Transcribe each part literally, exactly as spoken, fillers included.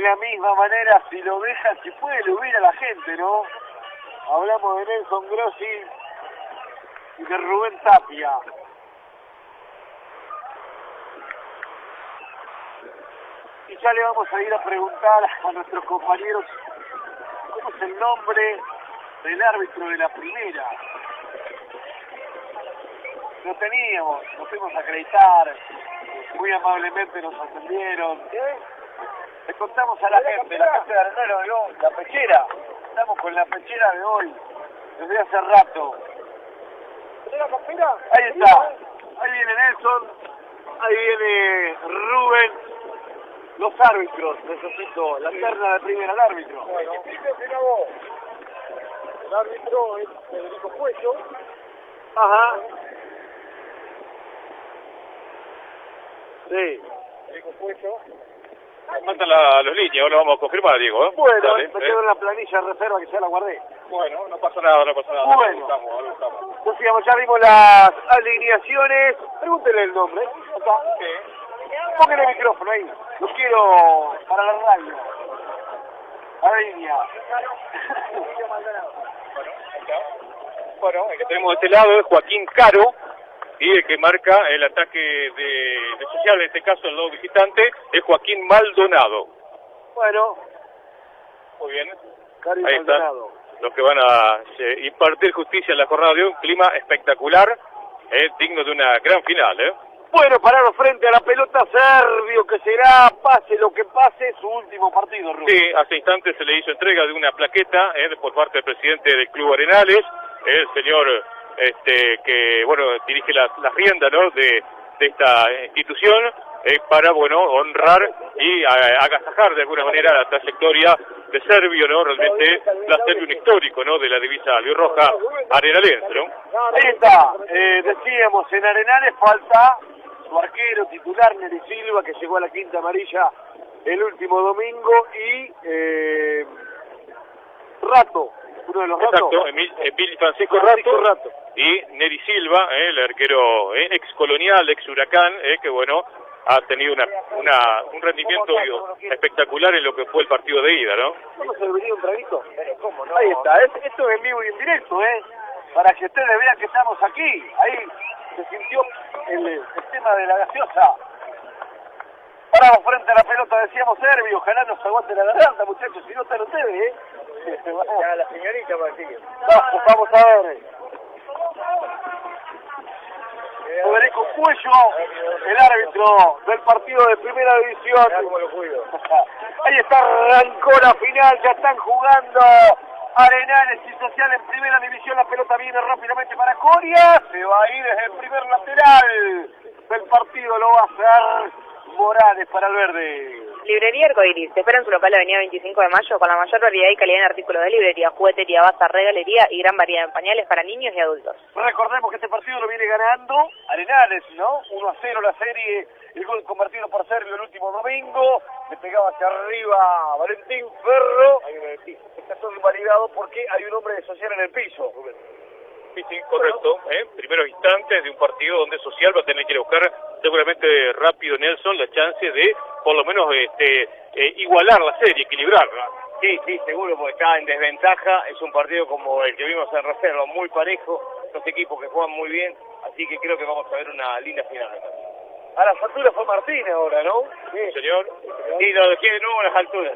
la misma manera, si lo deja, si puede eludir a la gente, ¿no? Hablamos de Nelson Grossi y de Rubén Tapia. Y ya le vamos a ir a preguntar a nuestros compañeros cómo es el nombre del árbitro de la primera. Lo teníamos, nos fuimos a acreditar, muy amablemente nos atendieron. Le contamos a la gente, la gente de Arenales de hoy, la pechera. Estamos con la pechera de hoy, desde hace rato. Ahí está, ahí viene Nelson, ahí viene Rubén. Los árbitros, necesito la terna de primera al árbitro. Bueno, el árbitro es Federico Cuello. Ajá. Sí. Federico Cuello. Faltan la, los líneas, ahora vamos a confirmar, Diego. ¿eh? Bueno, Dale, me ¿eh? quedó en la planilla de reserva que ya la guardé. Bueno, no pasa nada, no pasa nada. Bueno. Buscamos, ahora buscamos. Decíamos, ya vimos las alineaciones. Pregúntele el nombre. Acá. Sí. Póngale el micrófono ahí. Lo quiero para la radio. A la línea. Bueno, acá. Bueno, el que tenemos de este lado es Joaquín Caro, y el que marca el ataque de, de Social, en este caso el lado visitante, es Joaquín Maldonado. Bueno. Muy bien. Caro y Ahí están Maldonado. los que van a eh, impartir justicia en la jornada de hoy. Un clima espectacular, eh, digno de una gran final, ¿eh? Bueno, parado frente a la pelota Servio, que será, pase lo que pase, su último partido, Rubén. Sí, hace instantes se le hizo entrega de una plaqueta eh, por parte del presidente del Club Arenales, el señor este que, bueno, dirige la, la rienda, ¿no?, de, de esta institución, eh, para, bueno, honrar y a, agasajar de alguna manera la trayectoria de Servio, ¿no? Realmente placer un histórico, ¿no?, de la divisa albirroja arenalense, ¿no? Ahí está, eh, decíamos, en Arenales falta su arquero titular, Neri Silva, que llegó a la quinta amarilla el último domingo, y eh, Rato, uno de los Ratos. Exacto, Emil, Emil Francisco, Francisco Rato, Rato, y Neri Silva, eh, el arquero eh, ex colonial, ex huracán, eh, que bueno, ha tenido una, una un rendimiento digo, espectacular en lo que fue el partido de ida, ¿no? ¿Cómo se debería un traguito? ¿Cómo no? Ahí está, es, esto es en vivo y en directo, ¿eh? Para que ustedes vean que estamos aquí. Ahí se sintió el, el tema de la gaseosa. Paramos frente a la pelota, decíamos Servio, ojalá nos aguante la garganta, muchachos, si no están ustedes, ¿eh? Ya, la señorita Martínez. Vamos, vamos a ver. Federico Cuello, el árbitro del partido de primera división. ¿Cómo lo cuido? Ahí está, arrancó la final, ya están jugando Arenales y Social en primera división. La pelota viene rápidamente para Coria, se va a ir desde el primer lateral del partido, lo va a hacer Morales para el verde. Librería Arcoiris, te espera en su local de avenida veinticinco de mayo con la mayor variedad y calidad en artículos de librería, juguetería, bazar, regalería y gran variedad en pañales para niños y adultos. Recordemos que este partido lo viene ganando Arenales, ¿no? uno a cero la serie, el gol convertido por Servio el último domingo, le pegaba hacia arriba Valentín Ferro. Está todo invalidado porque hay un hombre de Social en el piso. Sí, sí, correcto. ¿eh? Primeros instantes de un partido donde Social va a tener que ir a buscar seguramente rápido Nelson la chance de por lo menos este eh, igualar la serie, equilibrarla. Sí, sí, seguro, porque está en desventaja. Es un partido como el que vimos en reserva, muy parejo, dos equipos que juegan muy bien, así que creo que vamos a ver una linda final. A las alturas fue Martínez ahora, ¿no? Sí, señor. Sí, lo dejé de nuevo a las alturas.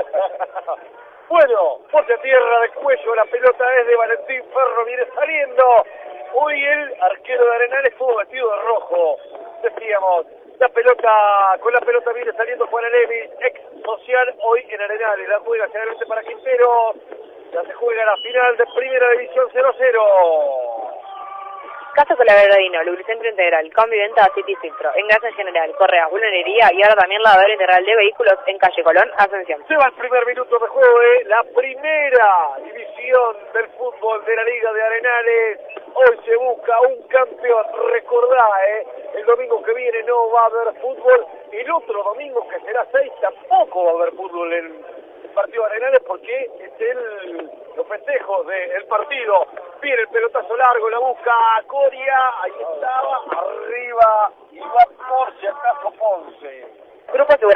Bueno, poste a tierra de Cuello, la pelota es de Valentín Ferro, viene saliendo. Hoy el arquero de Arenales estuvo vestido de rojo. Decíamos, la pelota, con la pelota viene saliendo Juan Levis, ex Social, hoy en Arenales. La juega generalmente para Quintero. Ya se juega la final de primera división cero a cero. Caso Colaveradino, lubricentro integral, cambio y venta City Filtro, engrase en general, correas, bulenería y ahora también lavadora integral de vehículos en calle Colón, Ascensión. Se va el primer minuto de juego de la primera división del fútbol de la Liga de Arenales. Hoy se busca un campeón. Recordá, eh, el domingo que viene no va a haber fútbol. El otro domingo, que será seis, tampoco va a haber fútbol en el partido de Arenales porque es el, los festejos del partido. Viene el pelotazo largo, la busca Coria, ahí estaba, arriba, y va por si acaso Ponce. Grupo